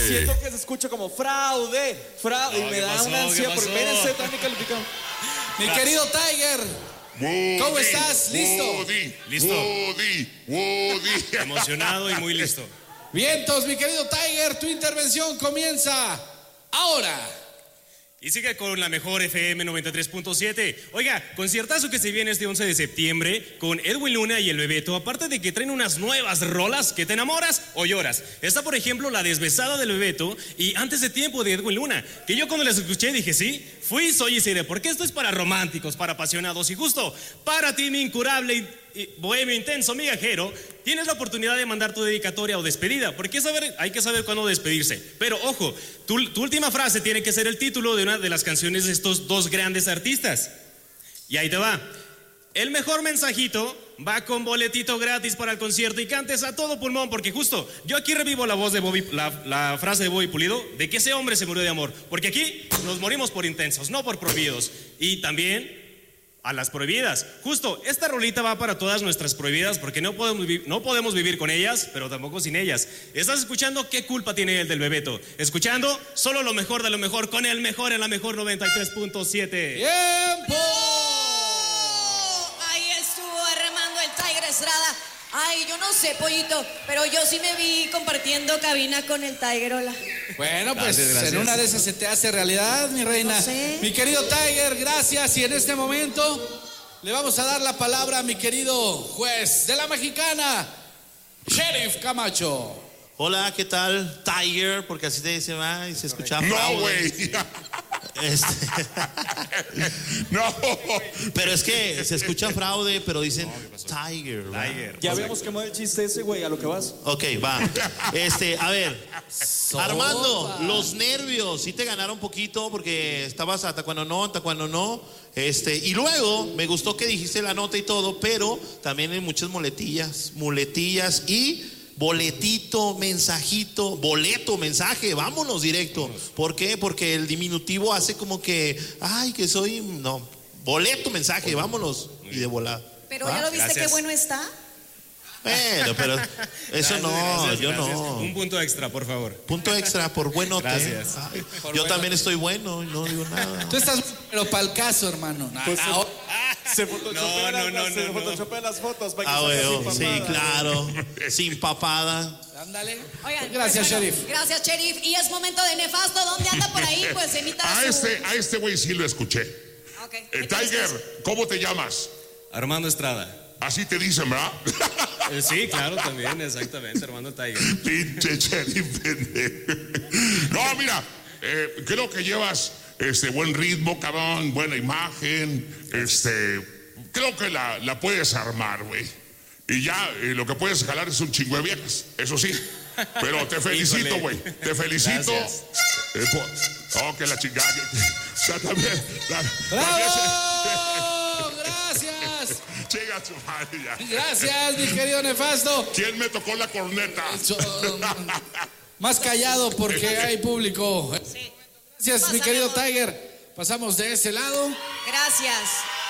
siento que se escucha como fraude, fraude, y me da una ansia porque espérense, están calificando. Mi querido Tiger, ¿cómo estás? ¿Listo? Listo. Woody. Emocionado y muy listo. Vientos, mi querido Tiger, tu intervención comienza ahora. Y sigue con la mejor FM 93.7. Oiga, conciertazo que se viene este 11 de septiembre con Edwin Luna y el Bebeto. Aparte de que traen unas nuevas rolas que te enamoras o lloras. Está, por ejemplo, La Desbesada del Bebeto y Antes de Tiempo de Edwin Luna. Que yo cuando las escuché dije, sí, fui, soy y seré. Porque esto es para románticos, para apasionados. Y justo para ti, mi incurable y bohemio intenso migajero, tienes la oportunidad de mandar tu dedicatoria o despedida. Porque hay que saber cuándo despedirse. Pero ojo, tu última frase tiene que ser el título de una de las canciones de estos dos grandes artistas. Y ahí te va. El mejor mensajito va con boletito gratis para el concierto y cantes a todo pulmón, porque justo yo aquí revivo la voz de Bobby, la frase de Bobby Pulido, de que ese hombre se murió de amor, porque aquí nos morimos por intensos, no por prohibidos. Y también a las prohibidas. Justo, esta rolita va para todas nuestras prohibidas, porque no podemos vivir con ellas, pero tampoco sin ellas. ¿Estás escuchando? ¿Qué culpa tiene el del Bebeto? Escuchando solo lo mejor de lo mejor, con el mejor en la mejor 93.7. ¡Tiempo! Ahí estuvo Armando el Tiger Estrada. Ay, yo no sé, Pollito, pero yo sí me vi compartiendo cabina con el Tiger, hola. Bueno, pues Gracias. en una de esas se te hace realidad, mi reina. No sé. Mi querido Tiger, gracias. Y en este momento le vamos a dar la palabra a mi querido juez de la Mexicana, Sheriff Camacho. Hola, ¿qué tal? Tiger, porque así te dice, y se escuchaba. No, güey. No. Pero es que se escucha fraude, pero dicen Tiger. ¿verdad? Ya habíamos quemado el chiste ese, güey, a lo que vas. Ok, va. A ver, Armando, los nervios, sí te ganaron un poquito porque estabas hasta cuando no. Y luego me gustó que dijiste la nota y todo, pero también hay muchas muletillas y boletito, mensajito, boleto, mensaje, vámonos directo. ¿Por qué? Porque el diminutivo hace como que, que soy, no, boleto, mensaje, vámonos. Y de volada. Pero ya lo viste, Gracias. qué bueno está. Bueno, pero eso Gracias. yo no. Un punto extra, por favor. Punto extra por buenote. Gracias. Yo también estoy bueno y no digo nada. Tú estás, pero para el caso, hermano. Pues, Ahora- se photoshopean No. se photoshopean las fotos para que salga Bueno, sin sí, papada. claro. Sin papada. Ándale. Oigan, Gracias, pues, bueno, Sheriff. Gracias, Sheriff. Y es momento de Nefasto. ¿Dónde anda por ahí? Pues emita A este güey sí lo escuché. Ok. ¿Qué tienes que decir? Tiger, ¿cómo te llamas? Armando Estrada. Así te dicen, ¿verdad? Sí, claro, también, exactamente, Armando Tiger. Pinche sheriff pendejo. No, mira, creo que llevas buen ritmo, cabrón, buena imagen. Creo que la puedes armar, güey. Y ya lo que puedes jalar es un chingo de viejas, eso sí. Pero te felicito, Híjole. güey. Te felicito. Gracias. Que la chingada. O sea, también. ¡Bravo! Gracias. Chinga su madre ya. Gracias, mi querido Nefasto. ¿Quién me tocó la corneta? Más callado porque hay público. Sí. Gracias, mi Pásame, querido amor. Tiger. Pasamos de ese lado. Gracias.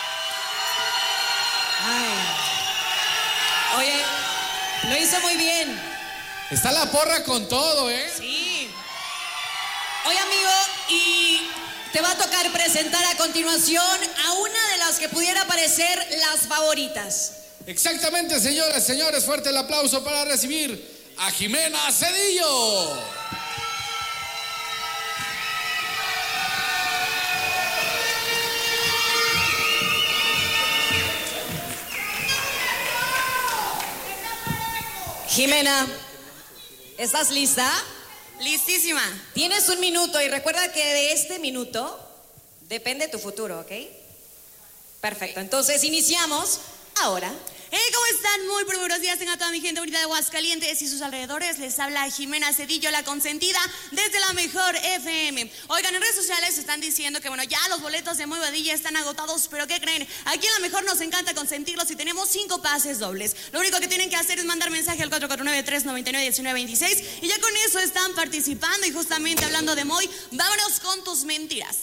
Ay. Oye, lo hizo muy bien. Está la porra con todo, ¿eh? Sí. Oye, amigo, y te va a tocar presentar a continuación a una de las que pudiera parecer las favoritas. Exactamente, señoras, señores. Fuerte el aplauso para recibir a Jimena Cedillo. Jimena, ¿estás lista? Listísima. Tienes un minuto y recuerda que de este minuto depende tu futuro, ¿ok? Perfecto, entonces iniciamos ahora. ¿Cómo están? Muy buenos días, tenga toda mi gente bonita de Aguascalientes y sus alrededores. Les habla Jimena Cedillo, la consentida, desde la mejor FM. Oigan, en redes sociales están diciendo que, bueno, ya los boletos de Muy Vadilla están agotados, pero ¿qué creen? Aquí en la mejor nos encanta consentirlos y tenemos 5 pases dobles. Lo único que tienen que hacer es mandar mensaje al 449-399-1926 y ya con eso están participando. Y justamente hablando de Moy, vámonos con tus mentiras.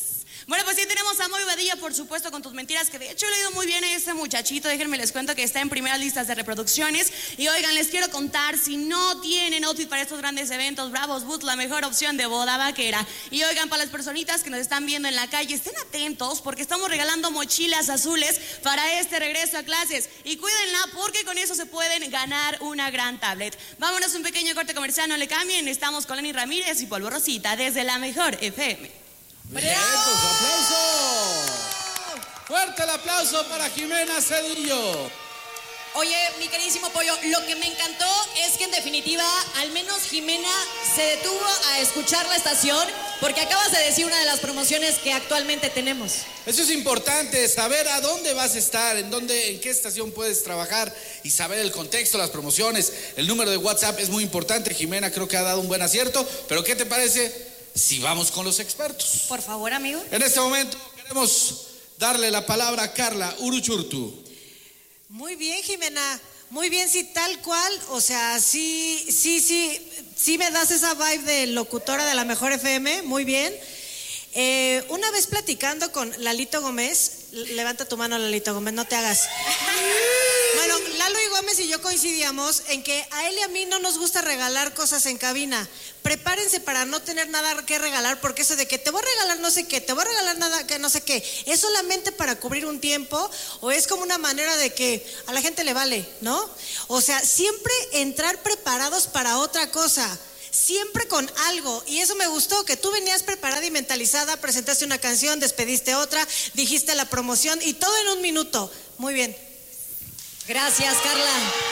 Bueno, pues sí tenemos a Moy Badilla, por supuesto, con tus mentiras, que de hecho le ha ido muy bien a este muchachito. Déjenme les cuento que está en primeras listas de reproducciones. Y oigan, les quiero contar, si no tienen outfit para estos grandes eventos, Bravos Boots, la mejor opción de boda vaquera. Y oigan, para las personitas que nos están viendo en la calle, estén atentos porque estamos regalando mochilas azules para este regreso a clases. Y cuídenla porque con eso se pueden ganar una gran tablet. Vámonos a un pequeño corte comercial, no le cambien. Estamos con Lenny Ramírez y Polvo Rosita desde la mejor FM. Bien, pues, aplauso. Fuerte el aplauso para Jimena Cedillo. Oye, mi queridísimo Pollo, lo que me encantó es que en definitiva, al menos Jimena se detuvo a escuchar la estación, porque acabas de decir una de las promociones que actualmente tenemos. Eso es importante, saber a dónde vas a estar, en qué estación puedes trabajar y saber el contexto, las promociones. El número de WhatsApp es muy importante. Jimena creo que ha dado un buen acierto, pero ¿qué te parece si vamos con los expertos? Por favor, amigo. En este momento queremos darle la palabra a Carla Uruchurtu. Muy bien, Jimena. Muy bien, sí, tal cual. O sea, sí me das esa vibe de locutora de la mejor FM. Muy bien. Una vez platicando con Lalito Gómez, levanta tu mano, Lalito Gómez, no te hagas. Bueno, Lalo y Gómez y yo coincidíamos en que a él y a mí no nos gusta regalar cosas en cabina. Prepárense para no tener nada que regalar, porque eso de que te voy a regalar no sé qué, te voy a regalar nada que no sé qué, ¿es solamente para cubrir un tiempo o es como una manera de que a la gente le vale, ¿no? O sea, siempre entrar preparados para otra cosa. Siempre con algo, y eso me gustó, que tú venías preparada y mentalizada, presentaste una canción, despediste otra, dijiste la promoción y todo en un minuto. Muy bien. Gracias, Carla.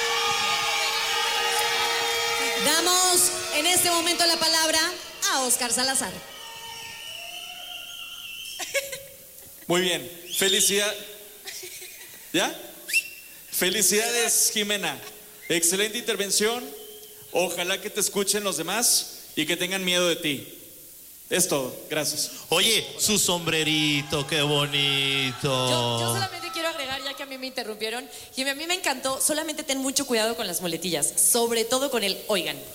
Damos en este momento la palabra a Oscar Salazar. Muy bien, ¿Ya? Felicidades, Jimena. Excelente intervención. Ojalá que te escuchen los demás y que tengan miedo de ti. Es todo, gracias. Oye, su sombrerito, qué bonito. Yo solamente quiero agregar, ya que a mí me interrumpieron, y a mí me encantó, solamente ten mucho cuidado con las muletillas, sobre todo con el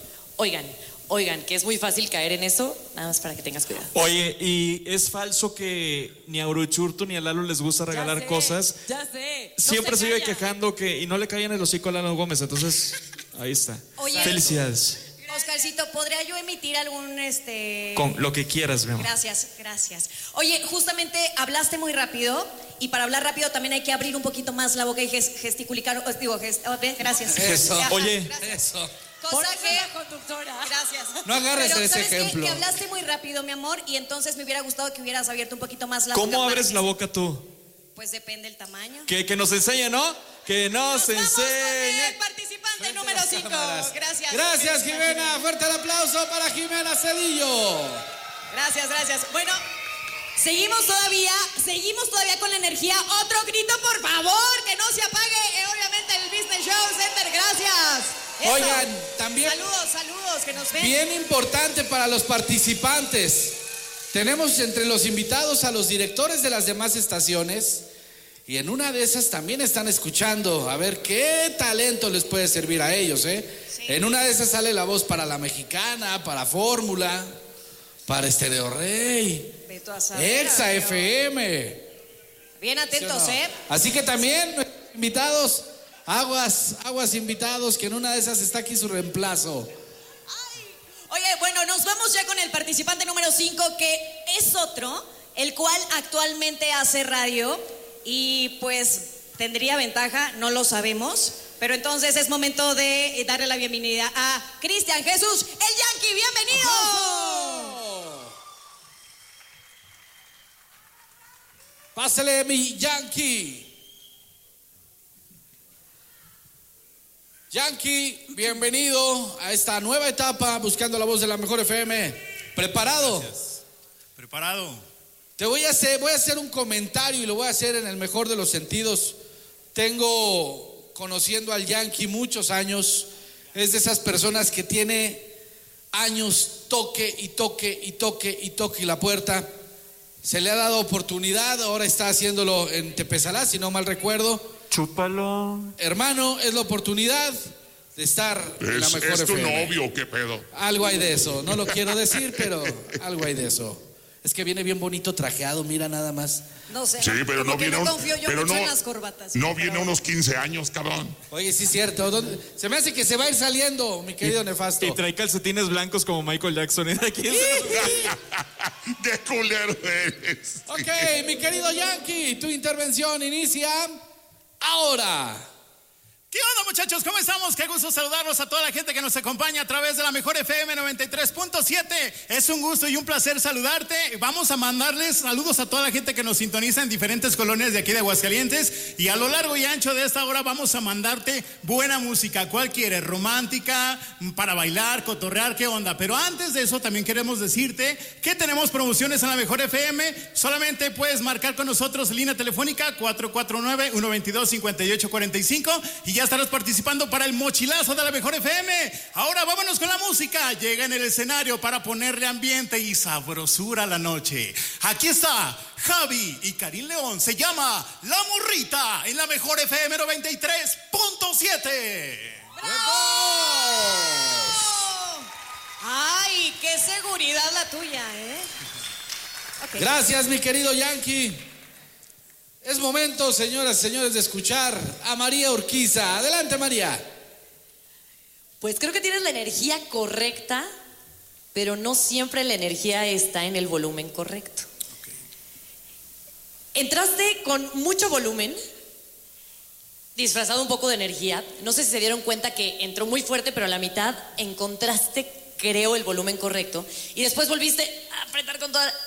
oigan, que es muy fácil caer en eso, nada más para que tengas cuidado. Oye, ¿y es falso que ni a Uruchurtu ni a Lalo les gusta regalar cosas? Ya sé. Siempre se sigue quejando y no le caen el hocico a Lalo Gómez, entonces ahí está. Oye, felicidades. Oscarcito, ¿podría yo emitir algún Con lo que quieras, mi amor. Gracias. Oye, justamente hablaste muy rápido y para hablar rápido también hay que abrir un poquito más la boca y gesticular. Gracias. Eso. Oye. Gracias. Eso. Cosa que conductora. Gracias. No agarres pero, ese ¿sabes ejemplo. Que hablaste muy rápido, mi amor, y entonces me hubiera gustado que hubieras abierto un poquito más la boca. ¿Cómo abres la boca tú? Pues depende del tamaño. Que nos enseñe, ¿no? Que nos enseñe. Con el participante número 5. Gracias. Gracias, Jimena. Fuerte el aplauso para Jimena Cedillo. Gracias. Bueno, seguimos todavía con la energía. Otro grito, por favor, que no se apague. Obviamente el Business Show Center. Gracias. Eso. Oigan, también saludos que nos ven. bien importante para los participantes. Tenemos entre los invitados a los directores de las demás estaciones y en una de esas también están escuchando a ver qué talento les puede servir a ellos, ¿eh? Sí. En una de esas sale la voz para La Mexicana, para Fórmula, para Estéreo Rey, Exa FM. Bien atentos, ¿sí, no? Así que también invitados, aguas invitados, que en una de esas está aquí su reemplazo. Oye, bueno, nos vamos ya con el participante número 5, que es otro, el cual actualmente hace radio y pues tendría ventaja, no lo sabemos, pero entonces es momento de darle la bienvenida a Cristian Jesús, el Yankee. ¡Bienvenido! ¡Aplauso! Pásale, mi Yankee. Yankee, bienvenido a esta nueva etapa buscando la voz de la mejor FM. ¿Preparado? Gracias. Preparado. Voy a hacer un comentario y lo voy a hacer en el mejor de los sentidos. Tengo conociendo al Yankee muchos años. Es de esas personas que tiene años toque la puerta. Se le ha dado oportunidad, ahora está haciéndolo en Tepezalá, si no mal recuerdo. Chúpalo. Hermano, es la oportunidad de estar en la mejor ¿Es tu FM. novio o qué pedo? Algo hay de eso, no lo quiero decir, pero algo hay de eso. Es que viene bien bonito trajeado, mira nada más. No sé. Sí, pero no viene confío yo mucho en las corbatas. No viene a unos 15 años, cabrón. Oye, sí es cierto. Se me hace que se va a ir saliendo, mi querido Nefasto. Y trae calcetines blancos como Michael Jackson. ¡Qué culero eres! Ok, mi querido Yankee, tu intervención inicia ahora. ¿Qué onda, muchachos? ¿Cómo estamos? Qué gusto saludarlos a toda la gente que nos acompaña a través de la mejor FM 93.7. Es un gusto y un placer saludarte. Vamos a mandarles saludos a toda la gente que nos sintoniza en diferentes colonias de aquí de Aguascalientes. Y a lo largo y ancho de esta hora vamos a mandarte buena música. ¿Cuál quieres? ¿Romántica? ¿Para bailar? ¿Cotorrear? ¿Qué onda? Pero antes de eso también queremos decirte que tenemos promociones en la mejor FM. Solamente puedes marcar con nosotros línea telefónica 449-122-5845 y ya estarás participando para el mochilazo de la mejor FM. Ahora vámonos con la música. Llega en el escenario para ponerle ambiente y sabrosura a la noche. Aquí está Javi y Karim León. Se llama La Morrita en la mejor FM 93.7. Ay, qué seguridad la tuya, ¿eh? Okay. Gracias, mi querido Yankee. Es momento, señoras y señores, de escuchar a María Urquiza. Adelante, María. Pues creo que tienes la energía correcta, pero no siempre la energía está en el volumen correcto. Okay. Entraste con mucho volumen, disfrazado un poco de energía. No sé si se dieron cuenta que entró muy fuerte, pero a la mitad encontraste, creo, el volumen correcto. Y después volviste a apretar con toda